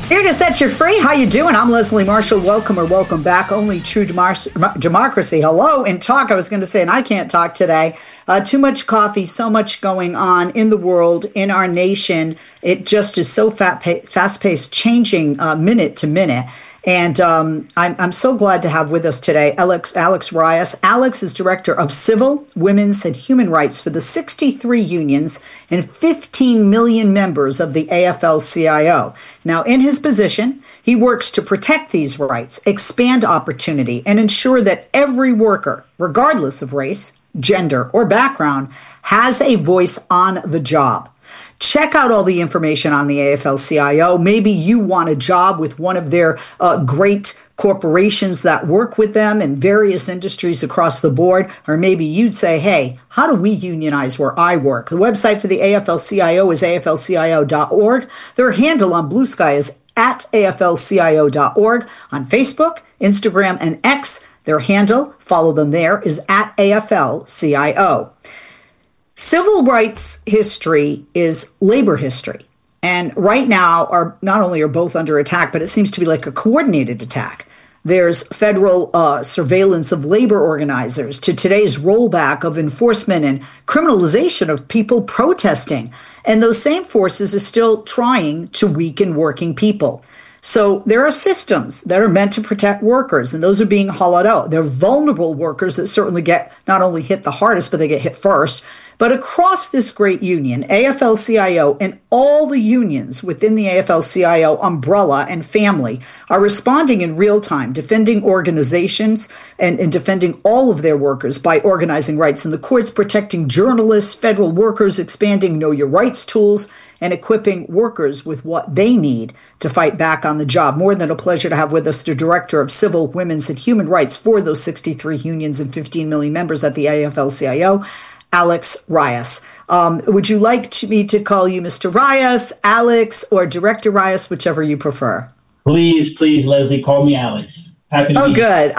Here to set you free. How you doing? I'm Leslie Marshall. Welcome back. Only true democracy. Hello and talk. I was going to say, and I can't talk today. Too much coffee, so much going on in the world, in our nation. It just is so fast-paced, changing minute to minute. And I'm so glad to have with us today Alex Reyes. Alex is Director of Civil, Women's, and Human Rights for the 63 unions and 15 million members of the AFL-CIO. Now, in his position, he works to protect these rights, expand opportunity, and ensure that every worker, regardless of race, gender, or background, has a voice on the job. Check out all the information on the AFL-CIO. Maybe you want a job with one of their great corporations that work with them in various industries across the board. Or maybe you'd say, hey, how do we unionize where I work? The website for the AFL-CIO is aflcio.org. Their handle on Blue Sky is at aflcio.org. On Facebook, Instagram, and X, their handle, follow them there, is at AFL-CIO. Civil rights history is labor history. And right now, not only are both under attack, but it seems to be like a coordinated attack. There's federal surveillance of labor organizers to today's rollback of enforcement and criminalization of people protesting. And those same forces are still trying to weaken working people. So there are systems that are meant to protect workers, and those are being hollowed out. They're vulnerable workers that certainly get not only hit the hardest, but they get hit first. But across this great union, AFL-CIO and all the unions within the AFL-CIO umbrella and family are responding in real time, defending organizations and defending all of their workers by organizing rights in the courts, protecting journalists, federal workers, expanding Know Your Rights tools, and equipping workers with what they need to fight back on the job. More than a pleasure to have with us the Director of Civil, Women's, and Human Rights for those 63 unions and 15 million members at the AFL-CIO, Alex Reyes. Would you like me to call you Mr. Reyes, Alex, or Director Reyes, whichever you prefer? Please, Leslie, call me Alex. Happy to be good.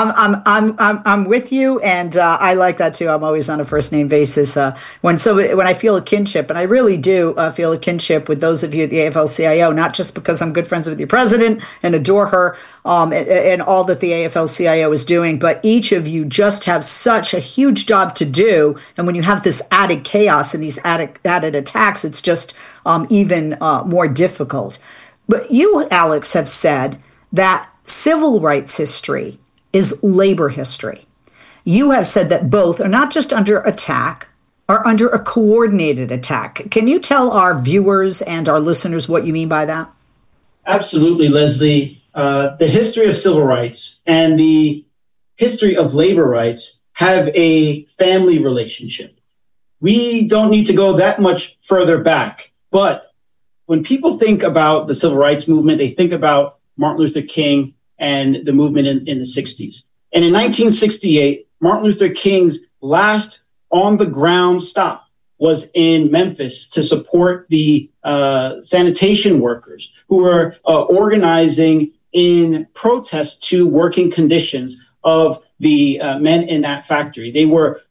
I'm with you, and I like that too. I'm always on a first name basis when I feel a kinship, and I really do feel a kinship with those of you at the AFL-CIO, not just because I'm good friends with your president and adore her and all that the AFL-CIO is doing, but each of you just have such a huge job to do, and when you have this added chaos and these added attacks, it's just even more difficult. But you, Alex, have said that civil rights history is labor history. You have said that both are not just under attack, are under a coordinated attack. Can you tell our viewers and our listeners what you mean by that? Absolutely, Leslie. The history of civil rights and the history of labor rights have a family relationship. We don't need to go that much further back, but when people think about the civil rights movement, they think about Martin Luther King and the movement in the 60s. And in 1968, Martin Luther King's last on-the-ground stop was in Memphis to support the sanitation workers who were organizing in protest to working conditions of the men in that factory. They were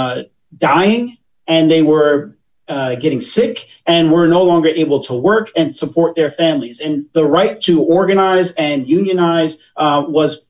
dying, and they were getting sick, and were no longer able to work and support their families. And the right to organize and unionize was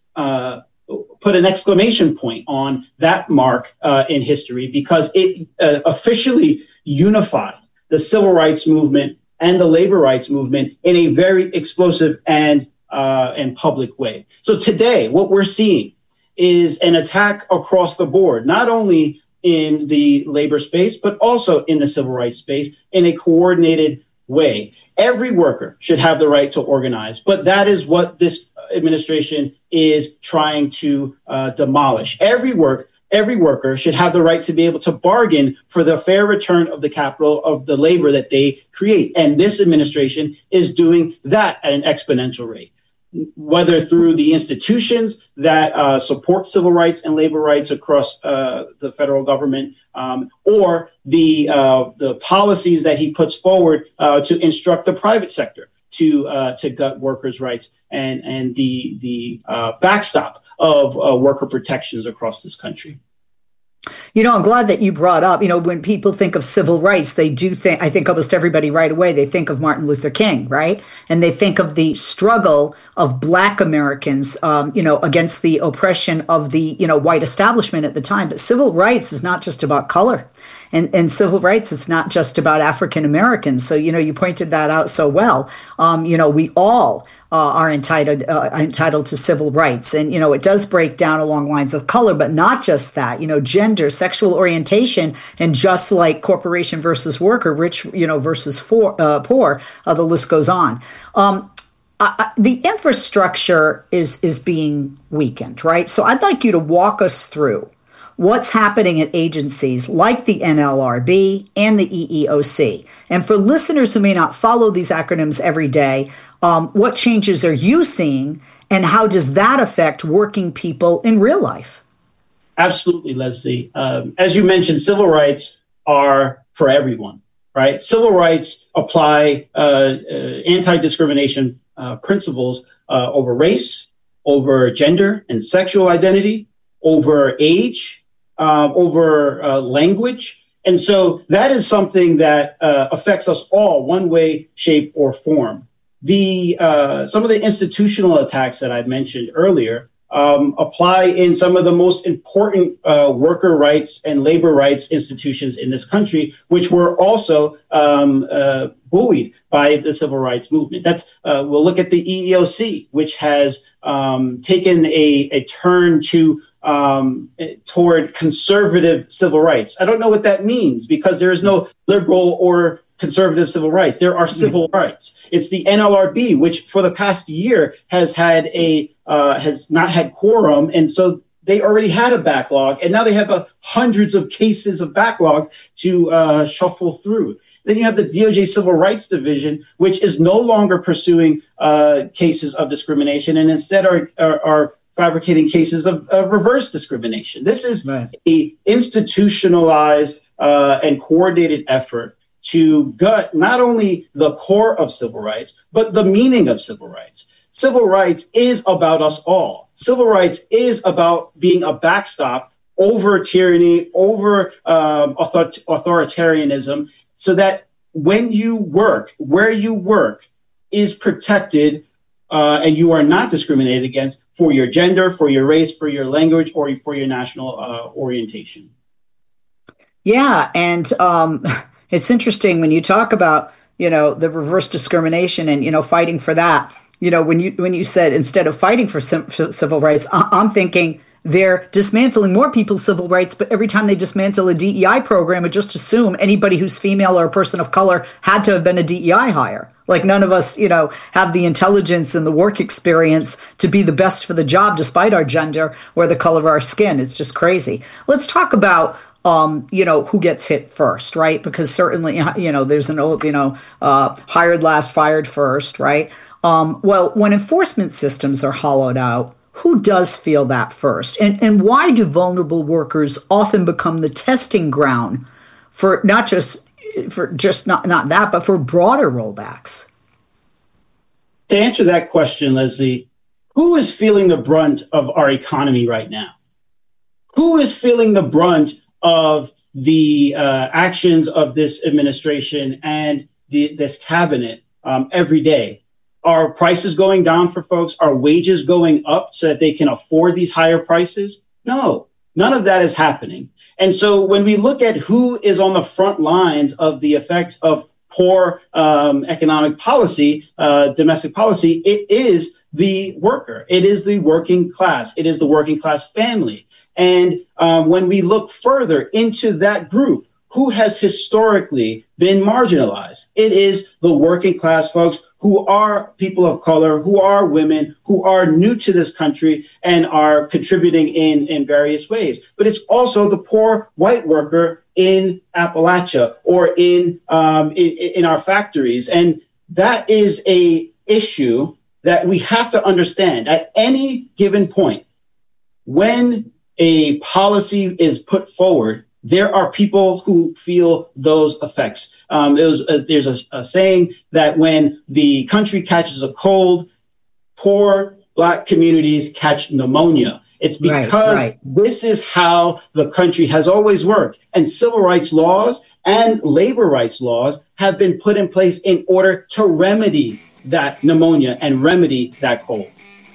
put an exclamation point on that mark in history, because it officially unified the civil rights movement and the labor rights movement in a very explosive and public way. So today, what we're seeing is an attack across the board, not only in the labor space, but also in the civil rights space in a coordinated way. Every worker should have the right to organize, but that is what this administration is trying to demolish. Every worker should have the right to be able to bargain for the fair return of the capital of the labor that they create. And this administration is doing that at an exponential rate, whether through the institutions that support civil rights and labor rights across the federal government, or the policies that he puts forward to instruct the private sector to gut workers' rights and the backstop of worker protections across this country. I'm glad that you brought up, when people think of civil rights, they do think, I think almost everybody right away, they think of Martin Luther King, right? And they think of the struggle of Black Americans, against the oppression of the, white establishment at the time. But civil rights is not just about color. And civil rights, it's not just about African Americans. So, you pointed that out so well. We all are entitled to civil rights. And, it does break down along lines of color, but not just that, gender, sexual orientation, and just like corporation versus worker, rich, versus poor, the list goes on. The infrastructure is being weakened, right? So I'd like you to walk us through what's happening at agencies like the NLRB and the EEOC. And for listeners who may not follow these acronyms every day, what changes are you seeing, and how does that affect working people in real life? Absolutely, Leslie. As you mentioned, civil rights are for everyone, right? Civil rights apply anti-discrimination principles over race, over gender and sexual identity, over age, over language. And so that is something that affects us all one way, shape, or form. Some of the institutional attacks that I mentioned earlier apply in some of the most important worker rights and labor rights institutions in this country, which were also buoyed by the civil rights movement. We'll look at the EEOC, which has taken a turn toward conservative civil rights. I don't know what that means, because there is no liberal or conservative civil rights. There are civil rights. It's the NLRB, which for the past year has not had quorum, and so they already had a backlog, and now they have hundreds of cases of backlog to shuffle through. Then you have the DOJ Civil Rights Division, which is no longer pursuing cases of discrimination, and instead are fabricating cases of reverse discrimination. This is a institutionalized and coordinated effort to gut not only the core of civil rights, but the meaning of civil rights. Civil rights is about us all. Civil rights is about being a backstop over tyranny, over authoritarianism, so that when you work, where you work is protected, and you are not discriminated against for your gender, for your race, for your language, or for your national orientation. Yeah, and it's interesting when you talk about, the reverse discrimination and, fighting for that. When you said instead of fighting for civil rights, I'm thinking they're dismantling more people's civil rights, but every time they dismantle a DEI program, it just assume anybody who's female or a person of color had to have been a DEI hire. Like none of us, have the intelligence and the work experience to be the best for the job, despite our gender or the color of our skin. It's just crazy. Let's talk about who gets hit first, right? Because certainly, there's an old, hired last, fired first, right? Well, when enforcement systems are hollowed out, who does feel that first? And why do vulnerable workers often become the testing ground for not that, but for broader rollbacks? To answer that question, Leslie, who is feeling the brunt of our economy right now? Who is feeling the brunt of the actions of this administration and this cabinet every day? Are prices going down for folks? Are wages going up so that they can afford these higher prices? No, none of that is happening. And so when we look at who is on the front lines of the effects of poor economic policy, domestic policy, it is the worker. It is the working class. It is the working class family. And when we look further into that group, who has historically been marginalized? It is the working class folks who are people of color, who are women, who are new to this country and are contributing in various ways. But it's also the poor white worker in Appalachia or in our factories. And that is a issue that we have to understand at any given point. When a policy is put forward, there are people who feel those effects. There's a saying that when the country catches a cold, poor Black communities catch pneumonia. It's because this is how the country has always worked. And civil rights laws and labor rights laws have been put in place in order to remedy that pneumonia and remedy that cold.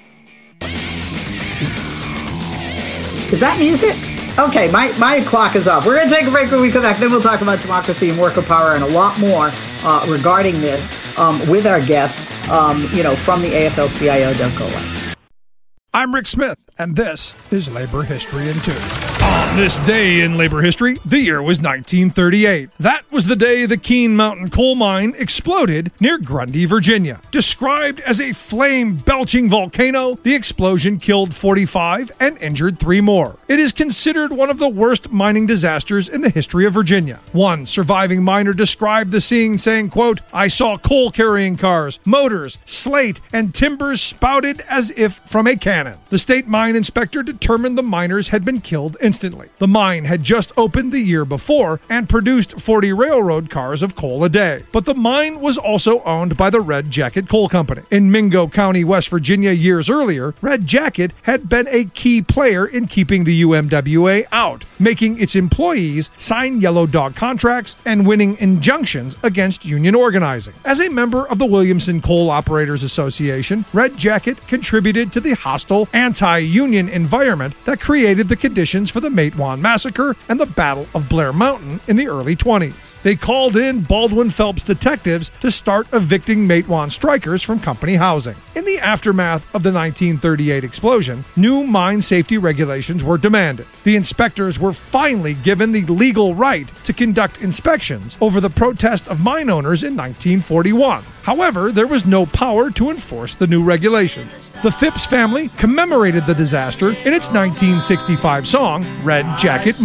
Is that music? Okay, my clock is off. We're going to take a break when we come back. Then we'll talk about democracy and worker power and a lot more regarding this with our guest, from the AFL-CIO. Don't go away. I'm Rick Smith, and this is Labor History in 2. On this day in labor history, the year was 1938. That was the day the Keene Mountain coal mine exploded near Grundy, Virginia. Described as a flame-belching volcano, the explosion killed 45 and injured 3 more. It is considered one of the worst mining disasters in the history of Virginia. One surviving miner described the scene saying, quote, "I saw coal-carrying cars, motors, slate, and timbers spouted as if from a cannon." The state mine inspector determined the miners had been killed instantly. The mine had just opened the year before and produced 40 railroad cars of coal a day. But the mine was also owned by the Red Jacket Coal Company. In Mingo County, West Virginia, years earlier, Red Jacket had been a key player in keeping the UMWA out, making its employees sign yellow dog contracts and winning injunctions against union organizing. As a member of the Williamson Coal Operators Association, Red Jacket contributed to the hostile anti-union environment that created the conditions for the Matewan Massacre and the Battle of Blair Mountain in the early 20s. They called in Baldwin Phelps detectives to start evicting Matewan strikers from company housing. In the aftermath of the 1938 explosion, new mine safety regulations were demanded. The inspectors were finally given the legal right to conduct inspections over the protest of mine owners in 1941. However, there was no power to enforce the new regulations. The Phipps family commemorated the disaster in its 1965 song, Red Jacket